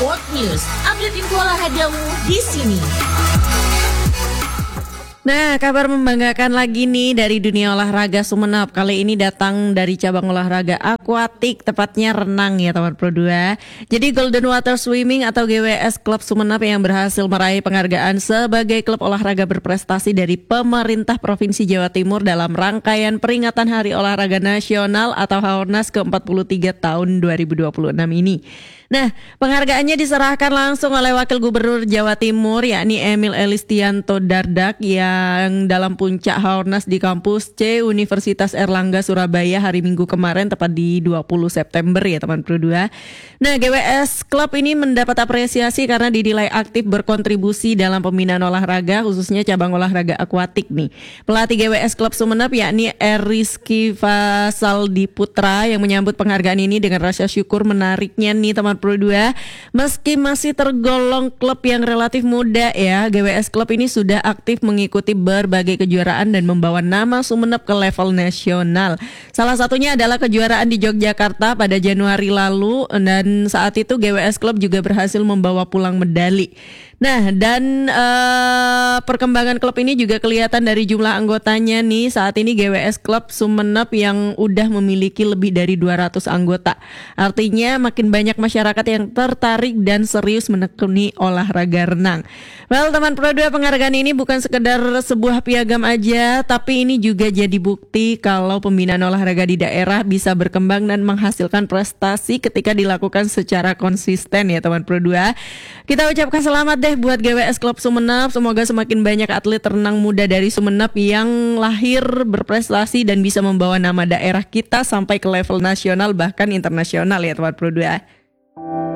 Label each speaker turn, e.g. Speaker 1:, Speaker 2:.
Speaker 1: Sport News, update info olahragamu di sini.
Speaker 2: Nah, kabar membanggakan lagi nih dari dunia olahraga Sumenep. Kali ini datang dari cabang olahraga akuatik, tepatnya renang ya teman Pro 2. Jadi Golden Water Swimming atau GWS Klub Sumenep yang berhasil meraih penghargaan sebagai klub olahraga berprestasi dari pemerintah Provinsi Jawa Timur dalam rangkaian peringatan Hari Olahraga Nasional atau Haornas ke-43 tahun 2026 ini. Nah, penghargaannya diserahkan langsung oleh Wakil Gubernur Jawa Timur yakni Emil Elistianto Dardak yang dalam puncak Haornas di kampus C Universitas Erlangga Surabaya hari Minggu kemarin tepat di 20 September ya teman Pro 2. Nah, GWS Club ini mendapat apresiasi karena dinilai aktif berkontribusi dalam pembinaan olahraga khususnya cabang olahraga akuatik nih. Pelatih GWS Club Sumenep yakni Rizky Fasaldi Putra yang menyambut penghargaan ini dengan rasa syukur menariknya nih teman Pro 2. Meski masih tergolong klub yang relatif muda ya, GWS Club ini sudah aktif mengikuti berbagai kejuaraan dan membawa nama Sumenep ke level nasional. Salah satunya adalah kejuaraan di Yogyakarta pada Januari lalu dan saat itu GWS Club juga berhasil membawa pulang medali. Nah, dan perkembangan klub ini juga kelihatan dari jumlah anggotanya nih. Saat ini GWS Club Sumenep yang udah memiliki lebih dari 200 anggota. Artinya makin banyak masyarakat yang tertarik dan serius menekuni olahraga renang. Well, teman Pro 2, penghargaan ini bukan sekedar sebuah piagam aja, tapi ini juga jadi bukti kalau pembinaan olahraga di daerah bisa berkembang dan menghasilkan prestasi ketika dilakukan secara konsisten ya teman Pro 2. Kita ucapkan selamat deh buat GWS Klub Sumenep. Semoga semakin banyak atlet renang muda dari Sumenep yang lahir berprestasi dan bisa membawa nama daerah kita sampai ke level nasional bahkan internasional ya teman Pro 2.